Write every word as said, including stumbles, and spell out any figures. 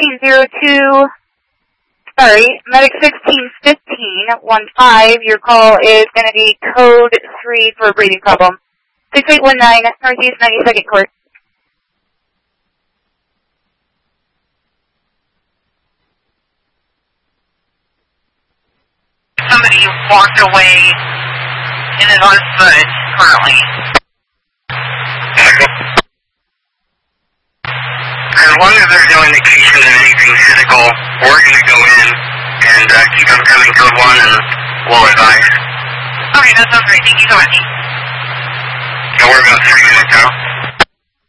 sixteen zero two, sorry, medic sixteen fifteen one five, your call is going to be code three for a breathing problem. six eight one nine, Northeast ninety-second Court. Somebody walked away and is on foot currently. As long as there's no indication of anything physical, we're going to go in and uh, keep them coming code one and we'll advise. Okay, that sounds great. Thank you so much. So we're about three minutes out.